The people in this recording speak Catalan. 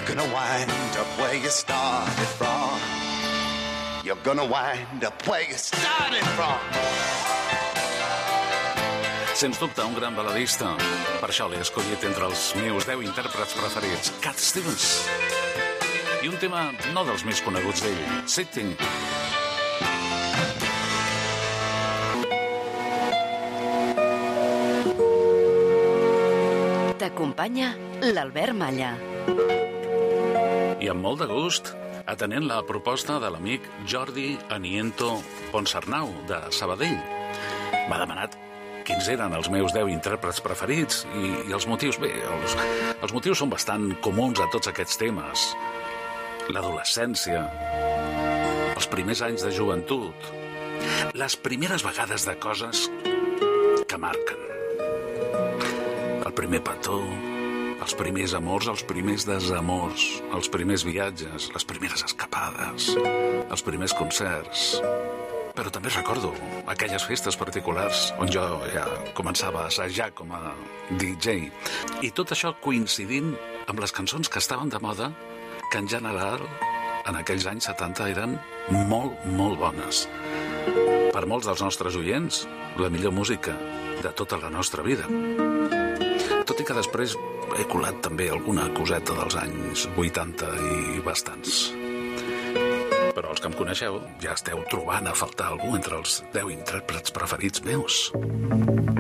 gonna wind up where you started from. You're gonna wind up where you started from. Sens dubte, un gran baladista. Per això l'he escollit entre els meus 10 intèrprets preferits. Cat Stevens. I un tema no dels més coneguts d'ell, Sitting. T'acompanya l'Albert Malla. I amb molt de gust, atenent la proposta de l'amic Jordi Aniento Ponsarnau, de Sabadell. M'ha demanat quins eren els meus 10 intèrprets preferits i els motius. Bé, els motius són bastant comuns a tots aquests temes. L'adolescència, els primers anys de joventut, les primeres vegades de coses que marquen. El primer petó, els primers amors, els primers desamors, els primers viatges, les primeres escapades, els primers concerts. Però també recordo aquelles festes particulars on jo ja començava a assajar com a DJ. I tot això coincidint amb les cançons que estaven de moda, que en general en aquells anys 70 eren molt, molt bones. Per molts dels nostres oients, la millor música de tota la nostra vida. Tot i que després he colat també alguna coseta dels anys 80 i bastants. Però els que em coneixeu ja esteu trobant a faltar algú entre els 10 intèrprets preferits meus.